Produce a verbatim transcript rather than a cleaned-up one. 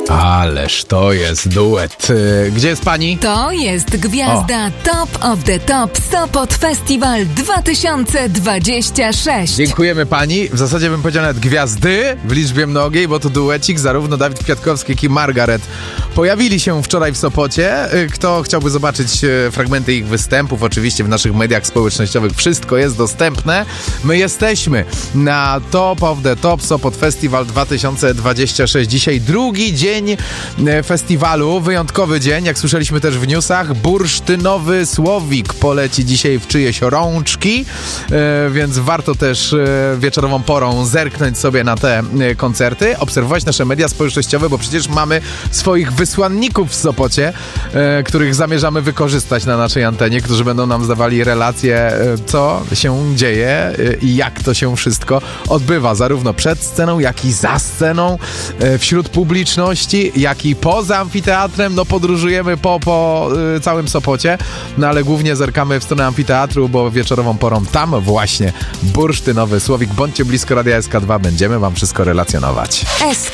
Ależ to jest duet. Gdzie jest pani? To jest gwiazda o. Top of the Top Sopot Festival dwa tysiące dwudziesty szósty. Dziękujemy pani. W zasadzie bym powiedział nawet gwiazdy w liczbie mnogiej, bo to duecik. Zarówno Dawid Kwiatkowski, jak i Margaret pojawili się wczoraj w Sopocie. Kto chciałby zobaczyć fragmenty ich występów, oczywiście w naszych mediach społecznościowych wszystko jest dostępne. My jesteśmy na Top of the Top Sopot Festival dwa tysiące dwudziesty szósty. Dzisiaj drugi dzień festiwalu, wyjątkowy dzień, jak słyszeliśmy też w newsach. Bursztynowy Słowik poleci dzisiaj w czyjeś rączki, e, więc warto też e, wieczorową porą zerknąć sobie na te e, koncerty, obserwować nasze media społecznościowe, bo przecież mamy swoich wysłanników w Sopocie, e, których zamierzamy wykorzystać na naszej antenie, którzy będą nam zdawali relacje, e, co się dzieje e, i jak to się wszystko odbywa, zarówno przed sceną, jak i za sceną, e, wśród publiczności, jak i poza amfiteatrem. No podróżujemy po, po y, całym Sopocie, no ale głównie zerkamy w stronę amfiteatru, bo wieczorową porą tam właśnie Bursztynowy Słowik. Bądźcie blisko Radia S K dwa, będziemy wam wszystko relacjonować. S